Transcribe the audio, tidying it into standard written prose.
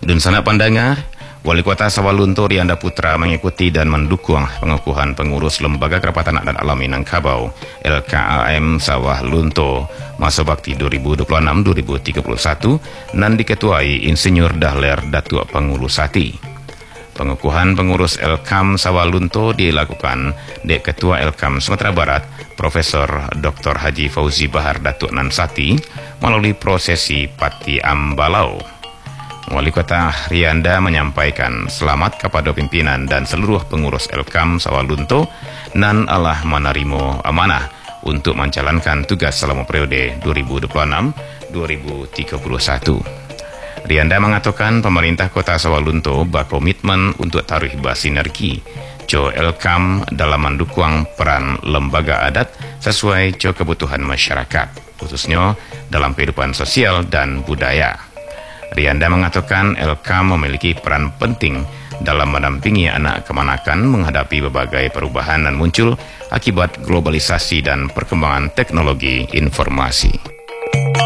Dun sana pandangar, Wali Kota Sawalunto Rianda Putra mengikuti dan mendukung pengukuhan pengurus Lembaga Kerapatan Adat Alam Minangkabau LKAM Sawah Lunto masa bakti 2026-2031 dan diketuai Insinyur Dahler Datuk Pengulusati. Pengukuhan pengurus LKAM Sawah Lunto dilakukan di Ketua LKAM Sumatera Barat Profesor Dr. Haji Fauzi Bahar Datuk Nansati melalui prosesi Pati Ambalau. Wali Kota Rianda menyampaikan selamat kepada pimpinan dan seluruh pengurus LKAM Sawalunto nan Allah menerima amanah untuk menjalankan tugas selama periode 2026-2031. Rianda mengatakan pemerintah Kota Sawalunto berkomitmen untuk taruh bersinergi co LKAM dalam mendukung peran lembaga adat sesuai co kebutuhan masyarakat, khususnya dalam kehidupan sosial dan budaya. Rianda mengatakan LKAM memiliki peran penting dalam mendampingi anak kemanakan menghadapi berbagai perubahan yang muncul akibat globalisasi dan perkembangan teknologi informasi.